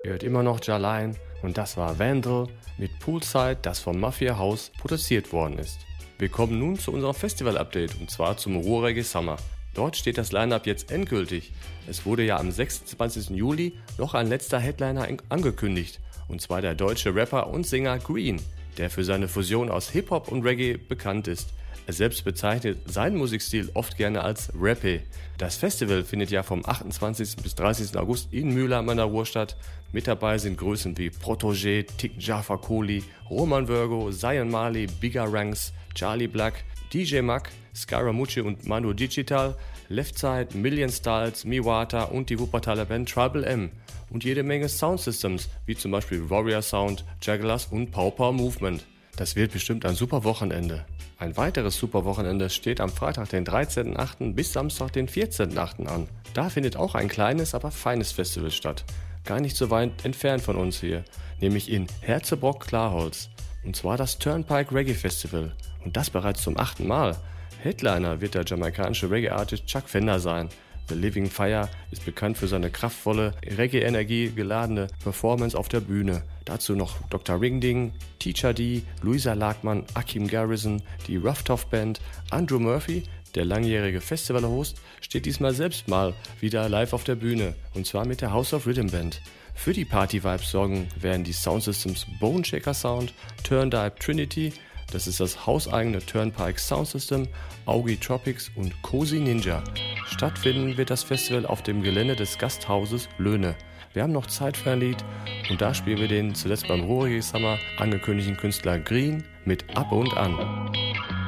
Ihr hört immer noch Jalain und das war Vandal mit Poolside, das vom Mafia House produziert worden ist. Wir kommen nun zu unserem Festival-Update und zwar zum Ruhrreggae Summer. Dort steht das Line-Up jetzt endgültig. Es wurde ja am 26. Juli noch ein letzter Headliner angekündigt, und zwar der deutsche Rapper und Sänger Green, der für seine Fusion aus Hip-Hop und Reggae bekannt ist. Er selbst bezeichnet seinen Musikstil oft gerne als Rappé. Das Festival findet ja vom 28. bis 30. August in Mülheim an der Ruhr statt. Mit dabei sind Größen wie Protégé, Tick Jaffa Koli, Roman Virgo, Zion Marley, Bigger Ranks, Charlie Black, DJ Mack, Scaramucci und Manu Digital, Leftside, Million Styles, Miwata und die Wuppertaler Band Tribal M. Und jede Menge Soundsystems, wie zum Beispiel Warrior Sound, Jugglers und Pow Movement. Das wird bestimmt ein super Wochenende. Ein weiteres super Wochenende steht am Freitag, den 13.8. bis Samstag, den 14.8. an. Da findet auch ein kleines, aber feines Festival statt. Gar nicht so weit entfernt von uns hier, nämlich in Herzebrock-Klarholz. Und zwar das Turnpike Reggae Festival. Und das bereits zum 8. Mal. Headliner wird der jamaikanische Reggae-Artist Chuck Fender sein. The Living Fire ist bekannt für seine kraftvolle, Reggae-Energie geladene Performance auf der Bühne. Dazu noch Dr. Ringding, Teacher D, Luisa Lagmann, Akim Garrison, die Rough Tough Band, Andrew Murphy, der langjährige Festival-Host, steht diesmal selbst mal wieder live auf der Bühne, und zwar mit der House of Rhythm Band. Für die Party-Vibes sorgen werden die Soundsystems Bone Shaker Sound, Turndive Trinity, das ist das hauseigene Turnpike Soundsystem, Augie Tropics und Cozy Ninja. Stattfinden wird das Festival auf dem Gelände des Gasthauses Löhne. Wir haben noch Zeit für ein Lied und da spielen wir den zuletzt beim Ruhrreggae Summer angekündigten Künstler Green mit Ab und An.